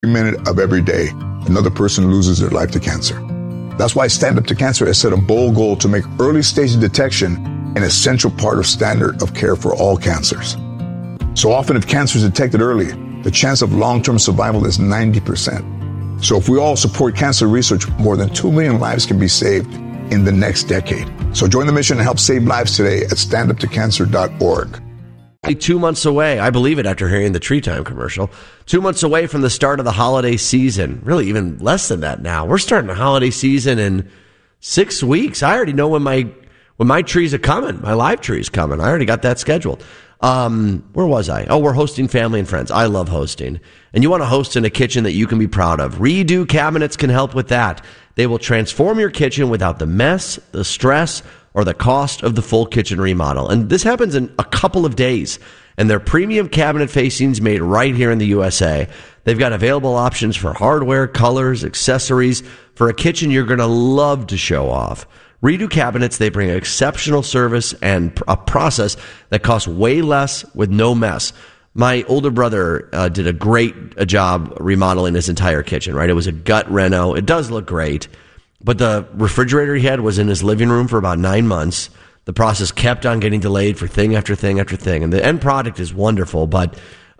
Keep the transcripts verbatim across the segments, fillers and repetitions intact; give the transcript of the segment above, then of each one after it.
minute of every day, another person loses their life to cancer. That's why Stand Up to Cancer has set a bold goal to make early stage detection an essential part of standard of care for all cancers. So often, if cancer is detected early, the chance of long-term survival is ninety percent. So if we all support cancer research, more than two million lives can be saved in the next decade. So join the mission and help save lives today at stand up to cancer dot org. Two months away, I believe it after hearing the Tree Time commercial, two months away from the start of the holiday season. Really, even less than that now. We're starting the holiday season in six weeks. I already know when my when my trees are coming. My live tree is coming. I already got that scheduled. Um, where was I? Oh, we're hosting family and friends. I love hosting. And you want to host in a kitchen that you can be proud of. Redo Cabinets can help with that. They will transform your kitchen without the mess, the stress, or the cost of the full kitchen remodel. And this happens in a couple of days. And they're premium cabinet facings made right here in the U S A. They've got available options for hardware, colors, accessories, for a kitchen you're going to love to show off. Redo Cabinets, they bring exceptional service and a process that costs way less with no mess. My older brother uh, did a great a job remodeling his entire kitchen, right? It was a gut reno. It does look great. But the refrigerator he had was in his living room for about nine months. The process kept on getting delayed for thing after thing after thing. And the end product is wonderful, but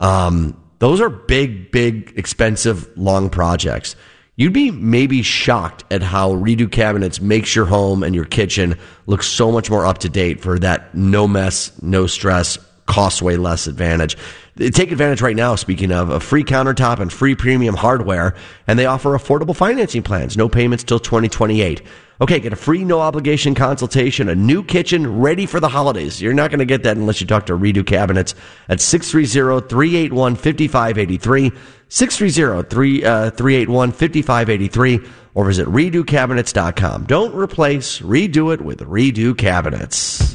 um, those are big, big, expensive, long projects. You'd be maybe shocked at how Redo Cabinets makes your home and your kitchen look so much more up to date for that no mess, no stress, costs way less advantage. Take advantage right now, speaking of, a free countertop and free premium hardware, and they offer affordable financing plans, no payments till twenty twenty-eight. Okay, get a free no-obligation consultation, a new kitchen ready for the holidays. You're not going to get that unless you talk to Redo Cabinets at six three zero, three eight one, five five eight three, six three zero, three eight one, five five eight three, or visit redo cabinets dot com. Don't replace, redo it with Redo Cabinets.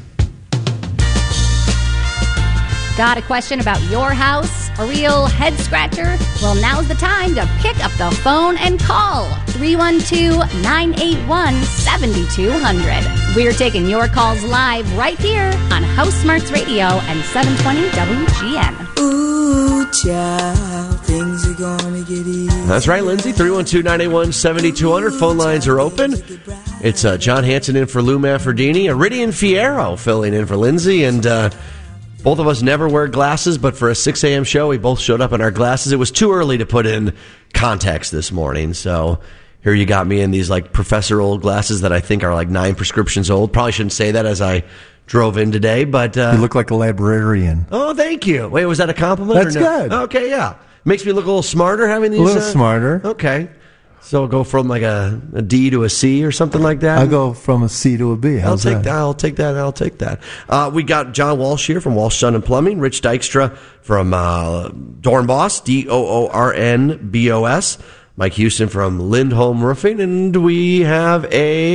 Got a question about your house? A real head scratcher? Well, now's the time to pick up the phone and call three one two, nine eight one, seven two zero zero. We're taking your calls live right here on House Smarts Radio and seven twenty W G N. Ooh, child, things are gonna get easy. That's right, Lindsay. three one two, nine eight one, seven two zero zero. Phone lines are open. It's uh, John Hanson in for Lou Manfredini. Iridian Fierro filling in for Lindsay. And uh, both of us never wear glasses, but for a six a.m. show, we both showed up in our glasses. It was too early to put in contacts this morning, so here you got me in these like professor old glasses that I think are like nine prescriptions old. Probably shouldn't say that as I drove in today, but uh, you look like a librarian. Oh, thank you. Wait, was that a compliment? That's or no? good. Okay, yeah. Makes me look a little smarter having these. A little uh, smarter. Okay. So I'll go from like a, a D to a C or something like that. I'll go from a C to a B. How's I'll take that? that. I'll take that. I'll take that. Uh, we got John Walsh here from Walsh Son and Plumbing. Rich Dykstra from uh, Dornbos, D O O R N B O S. Mike Houston from Lindholm Roofing. And we have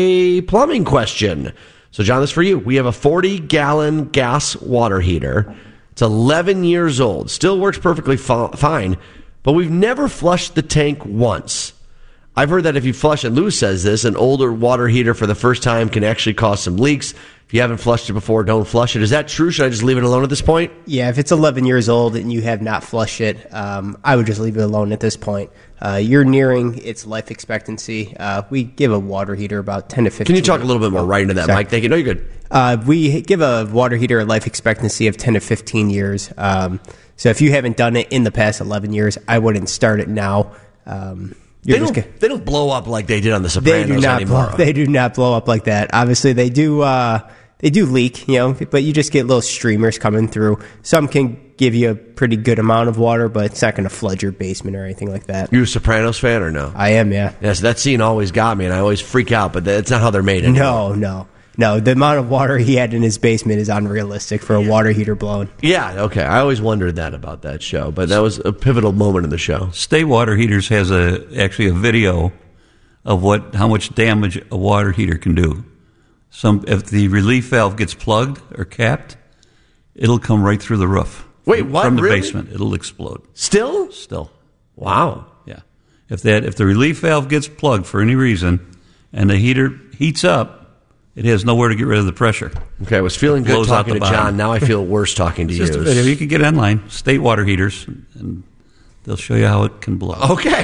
a plumbing question. So, John, this is for you. We have a forty-gallon gas water heater. It's eleven years old. Still works perfectly fi- fine, but we've never flushed the tank once. I've heard that if you flush, and Lou says this, an older water heater for the first time can actually cause some leaks. If you haven't flushed it before, don't flush it. Is that true? Should I just leave it alone at this point? Yeah, if it's eleven years old and you have not flushed it, um, I would just leave it alone at this point. Uh, you're nearing its life expectancy. Uh, we give a water heater about ten to fifteen. Can you talk a little bit more right into that, Sorry. Mike? Thank you. No, you're good. Uh, we give a water heater a life expectancy of ten to fifteen years. Um, so if you haven't done it in the past eleven years, I wouldn't start it now. Um, They don't, gonna, they don't blow up like they did on The Sopranos they do not anymore. Blow, they do not blow up like that. Obviously, they do. Uh, they do leak, you know, but you just get little streamers coming through. Some can give you a pretty good amount of water, but it's not going to flood your basement or anything like that. You a Sopranos fan or no? I am, yeah. Yes, that scene always got me, and I always freak out. But that's not how they're made anymore. No, no. No, the amount of water he had in his basement is unrealistic for a water heater blown. Yeah, okay. I always wondered that about that show, but that was a pivotal moment in the show. State Water Heaters has a actually a video of what how much damage a water heater can do. Some if the relief valve gets plugged or capped, it'll come right through the roof. Wait, what? From the Really? basement, it'll explode. Still? Still. Wow. Yeah. If that if the relief valve gets plugged for any reason and the heater heats up, it has nowhere to get rid of the pressure. Okay, I was feeling good talking to bottom. John. Now I feel worse talking to It's you. just a video. You can get online, State Water Heaters, and they'll show you how it can blow. Okay.